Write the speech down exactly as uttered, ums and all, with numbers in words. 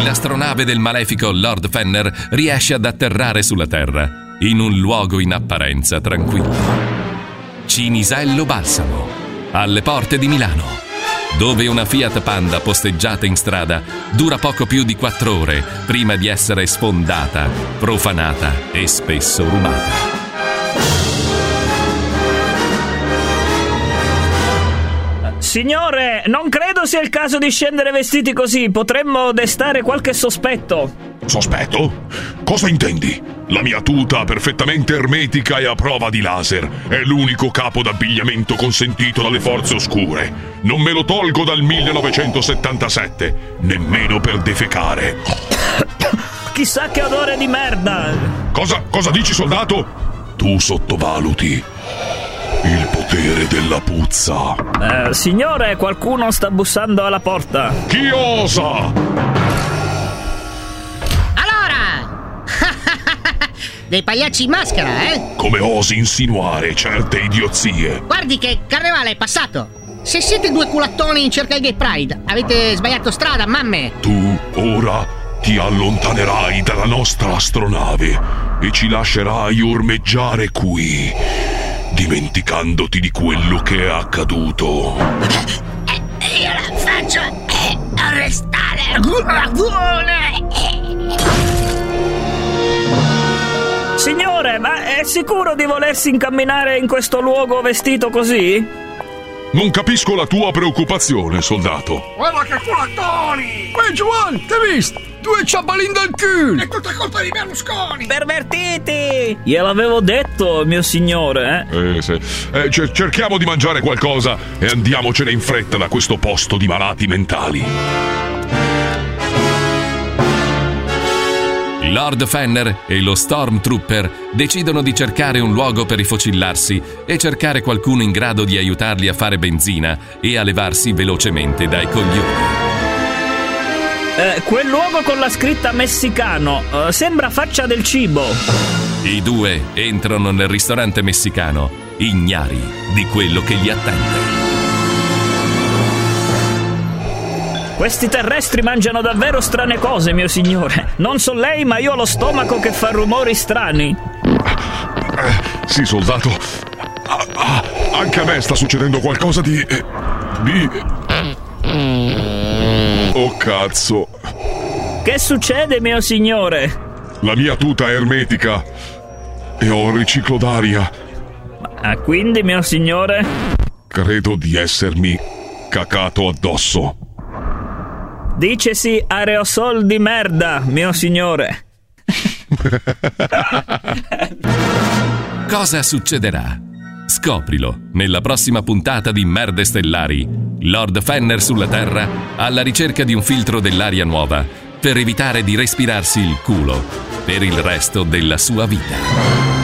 l'astronave del malefico Lord Fenner riesce ad atterrare sulla Terra, in un luogo in apparenza tranquillo. Cinisello Balsamo, alle porte di Milano, dove una Fiat Panda posteggiata in strada dura poco più di quattro ore prima di essere sfondata, profanata e spesso rubata. Signore, non credo sia il caso di scendere vestiti così. Potremmo destare qualche sospetto. Sospetto? Cosa intendi? La mia tuta perfettamente ermetica e a prova di laser è l'unico capo d'abbigliamento consentito dalle forze oscure. Non me lo tolgo dal millenovecentosettantasette, nemmeno per defecare. Chissà che odore di merda. Cosa, cosa dici, soldato? Tu sottovaluti il potere della puzza. Eh, signore, qualcuno sta bussando alla porta. Chi osa? Allora! Dei pagliacci in maschera, eh? Come osi insinuare certe idiozie? Guardi che carnevale è passato. Se siete due culattoni in cerca del Gay Pride, avete sbagliato strada, mamme. Tu, ora, ti allontanerai dalla nostra astronave e ci lascerai ormeggiare qui, dimenticandoti di quello che è accaduto. Eh, io la faccio eh, arrestare. Signore, ma è sicuro di volersi incamminare in questo luogo vestito così? Non capisco la tua preoccupazione, soldato. Guarda che culattoni! Ehi, Giovanni, t'hai visto? Due ciabalin dal culo! È tutta colpa di Berlusconi! Pervertiti! Gliel'avevo detto, mio signore, eh? Eh, sì. eh cer- cerchiamo di mangiare qualcosa e andiamocene in fretta da questo posto di malati mentali. Lord Fenner e lo Stormtrooper decidono di cercare un luogo per rifocillarsi e cercare qualcuno in grado di aiutarli a fare benzina e a levarsi velocemente dai coglioni. Eh, quel luogo con la scritta messicano eh, sembra faccia del cibo. I due entrano nel ristorante messicano, ignari di quello che li attende. Questi terrestri mangiano davvero strane cose, mio signore. Non so lei, ma io ho lo stomaco che fa rumori strani. Eh, sì, soldato. Ah, ah, anche a me sta succedendo qualcosa di... Eh, di... Oh, cazzo. Che succede, mio signore? La mia tuta è ermetica e ho un riciclo d'aria. Ma quindi, mio signore? Credo di essermi cacato addosso. Dicesi aerosol di merda, mio signore. Cosa succederà? Scoprilo nella prossima puntata di Merde Stellari. Lord Fenner sulla Terra alla ricerca di un filtro dell'aria nuova per evitare di respirarsi il culo per il resto della sua vita.